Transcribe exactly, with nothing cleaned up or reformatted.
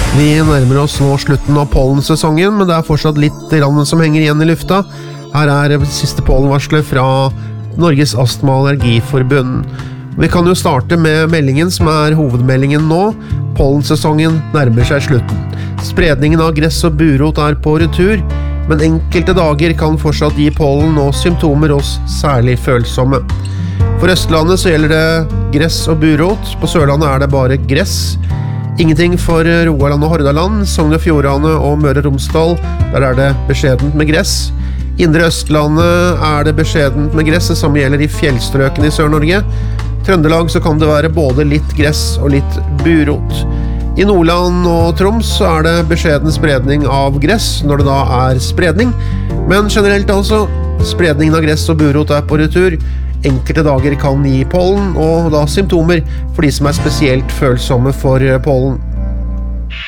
Vi nærmer oss nå slutten av pollensesongen, men det er fortsatt litt grann som henger igjen i lufta. Her er siste pollenvarsler fra Norges Astma- og Allergiforbund. Vi kan jo starte med meldingen som er hovedmeldingen nå. Pollensesongen nærmer seg slutten. Spredningen av gress og burot er på retur, men enkelte dager kan fortsatt gi pollen og symptomer hos særlig følsomme. For Østlandet så gjelder det gress og burot. På Sørlandet er det bare gress. Ingenting for Rogaland og Hordaland, Sogn og Fjordane og Møre og Romsdal. Der er det beskjedent med gress. Indre Østlandet er det beskjedent med gress, det samme gjelder i fjellstrøkene i Sør-Norge. Trøndelag så kan det være både litt gress og litt burot. I Nordland og Troms så er det beskjeden spredning av gress når det da er spredning. Men generelt altså, spredningen av gress og burot er på retur. Enkelte dager kan gi pollen, og da symptomer for de som er spesielt følsomme for pollen.